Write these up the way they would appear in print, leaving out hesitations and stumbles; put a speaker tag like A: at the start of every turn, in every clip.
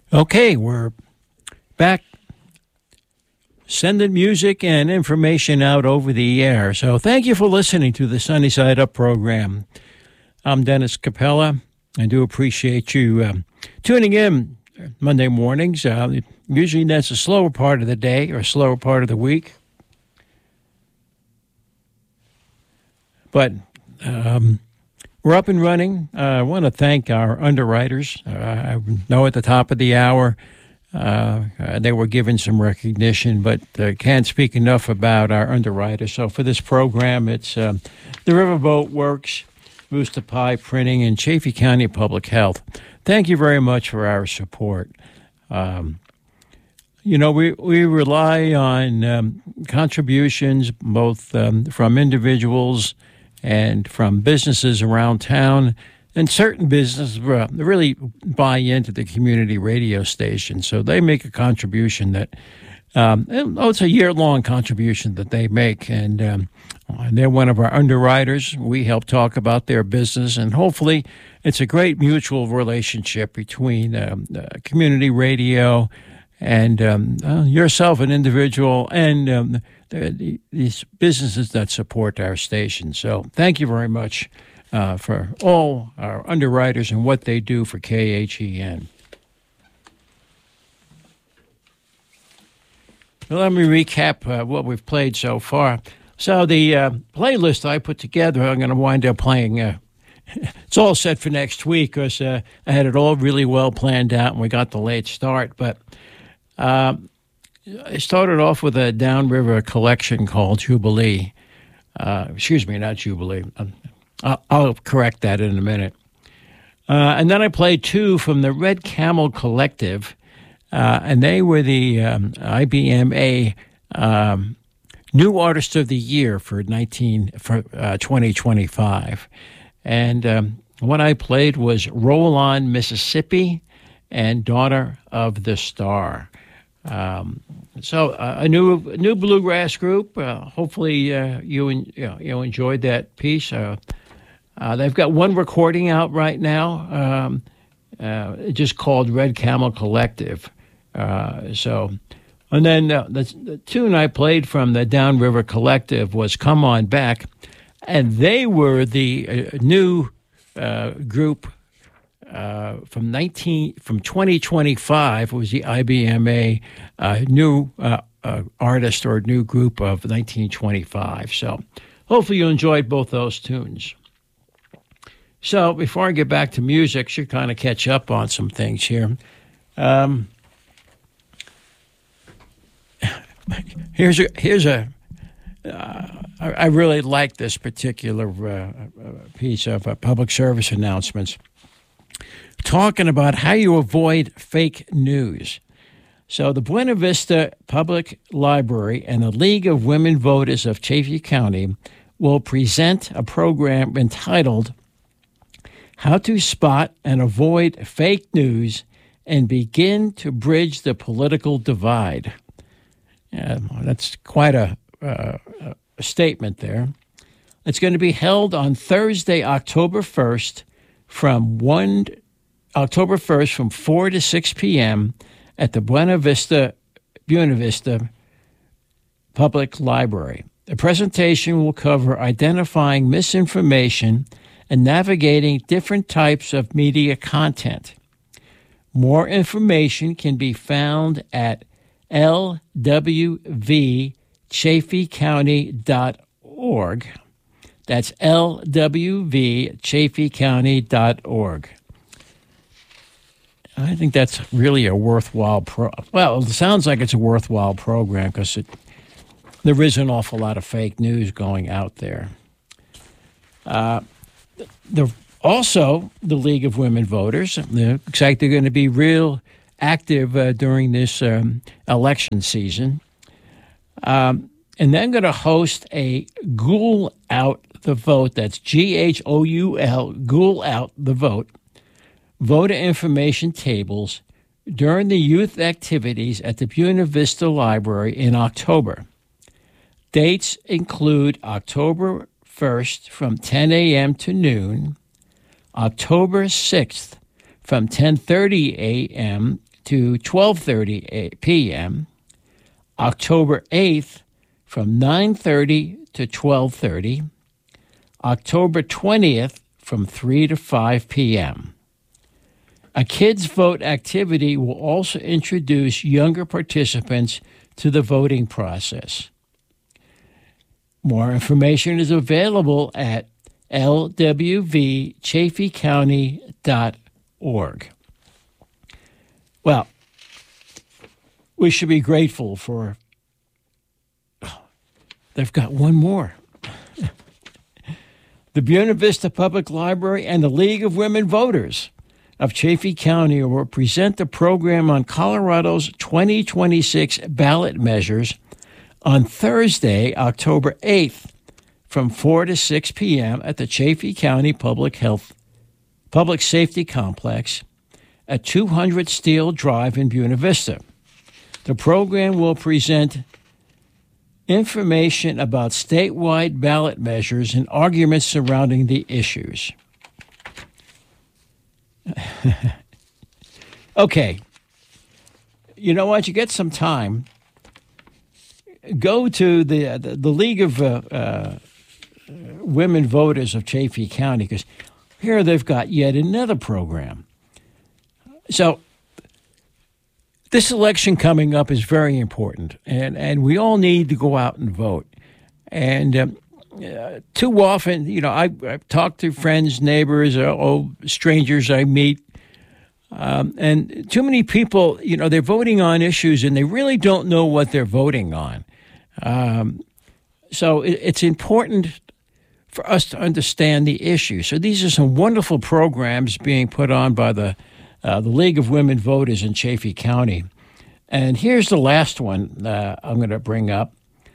A: Okay, we're back sending music and information out over the air. So thank you for listening to the Sunny Side Up program. I'm Dennis Capella. I do appreciate you tuning in Monday mornings. Usually that's a slower part of the day or slower part of the week. But we're up and running. I want to thank our underwriters. I know at the top of the hour they were given some recognition, but can't speak enough about our underwriters. So for this program, it's the Riverboat Works, Rooster Pie Printing, and Chaffee County Public Health. Thank you very much for our support. We rely on contributions both from individuals and from businesses around town, and certain businesses really buy into the community radio station. So they make a contribution that, it's a year-long contribution that they make, and they're one of our underwriters. We help talk about their business, and hopefully it's a great mutual relationship between community radio and yourself, an individual, and these businesses that support our station. So thank you very much for all our underwriters and what they do for KHEN. Well, let me recap what we've played so far. So the playlist I put together, I'm going to wind up playing. It's all set for next week because I had it all really well planned out and we got the late start. But I started off with a downriver collection called Jubilee. Excuse me, not Jubilee. I'll correct that in a minute. And then I played two from the Red Camel Collective, and they were the IBMA New Artist of the Year for 2025. And what I played was Roll On Mississippi and Daughter of the Star. So a new bluegrass group. Hopefully you enjoyed that piece. They've got one recording out right now, just called Red Camel Collective. And then the tune I played from the Downriver Collective was "Come On Back," and they were the new group. From 2025 was the IBMA new artist or new group of 1925. So hopefully you enjoyed both those tunes. So before I get back to music, should kind of catch up on some things here. I really like this particular piece of public service announcements, talking about how you avoid fake news. So the Buena Vista Public Library and the League of Women Voters of Chaffee County will present a program entitled How to Spot and Avoid Fake News and Begin to Bridge the Political Divide. That's quite a statement there. It's going to be held on Thursday, October 1st from 4 to 6 p.m. at the Buena Vista Public Library. The presentation will cover identifying misinformation and navigating different types of media content. More information can be found at lwvchaffeecounty.org. That's lwvchaffeecounty.org. I think that's really a worthwhile well, it sounds like it's a worthwhile program because there is an awful lot of fake news going out there. Also, the League of Women Voters, looks like they're going to be real active during this election season. And they're going to host a Ghoul Out the Vote. That's GHOUL, Ghoul Out the Vote. Voter information tables during the youth activities at the Buena Vista Library in October. Dates include October 1st from 10 a.m. to noon, October 6th from 10:30 a.m. to 12:30 p.m., October 8th from 9:30 to 12:30, October 20th from 3 to 5 p.m. A Kids Vote activity will also introduce younger participants to the voting process. More information is available at lwvchaffeecounty.org. Well, we should be grateful for... they've got one more. The Buena Vista Public Library and the League of Women Voters of Chaffee County will present the program on Colorado's 2026 ballot measures on Thursday, October 8th, from 4 to 6 p.m. at the Chaffee County Public Safety Complex at 200 Steel Drive in Buena Vista. The program will present information about statewide ballot measures and arguments surrounding the issues. Okay. You know what? You get some time. Go to the League of Women Voters of Chaffee County, because here they've got yet another program. So this election coming up is very important, and we all need to go out and vote. And too often, you know, I've talked to friends, neighbors, strangers I meet, and too many people, you know, they're voting on issues and they really don't know what they're voting on. So it's important for us to understand the issue. So these are some wonderful programs being put on by the League of Women Voters in Chaffee County. And here's the last one I'm going to bring up.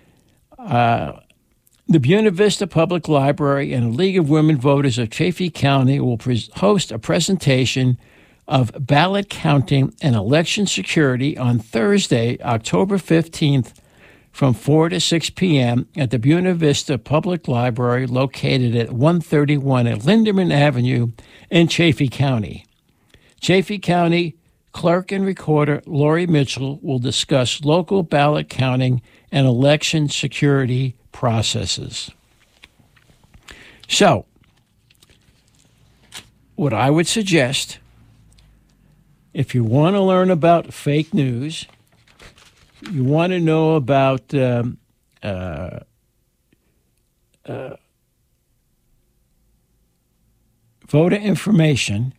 A: The Buena Vista Public Library and the League of Women Voters of Chaffee County will host a presentation of ballot counting and election security on Thursday, October 15th, from 4 to 6 p.m. at the Buena Vista Public Library located at 131 at Linderman Avenue in Chaffee County. Chaffee County Clerk and Recorder Lori Mitchell will discuss local ballot counting and election security processes. So, what I would suggest, if you want to learn about fake news, you want to know about voter information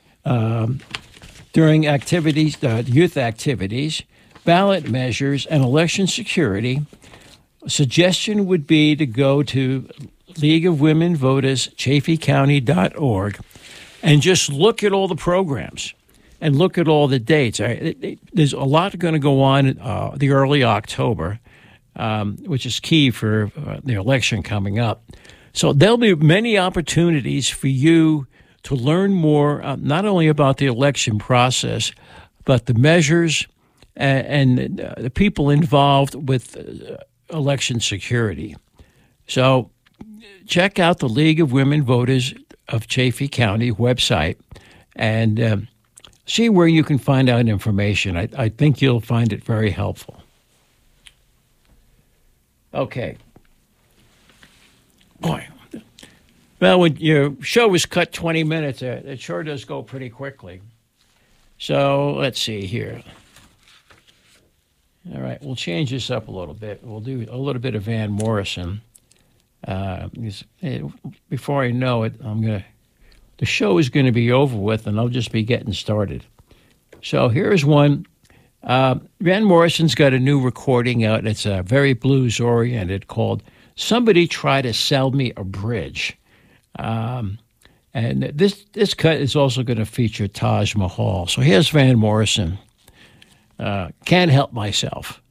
A: during activities, youth activities, ballot measures, and election security, a suggestion would be to go to League of Women Voters, chaffeecounty.org, and just look at all the programs and look at all the dates. There's a lot going to go on the early October, which is key for the election coming up. So there'll be many opportunities for you to learn more, not only about the election process, but the measures and the people involved with election security. So check out the League of Women Voters of Chaffee County website and see where you can find out information. I think you'll find it very helpful. Okay. Boy. Well, when your show is cut 20 minutes, it sure does go pretty quickly. So let's see here. All right, we'll change this up a little bit. We'll do a little bit of Van Morrison. Before I know it, the show is going to be over with, and I'll just be getting started. So here's one. Van Morrison's got a new recording out. It's very blues-oriented called Somebody Try to Sell Me a Bridge. And this cut is also going to feature Taj Mahal. So here's Van Morrison. Can't Help Myself.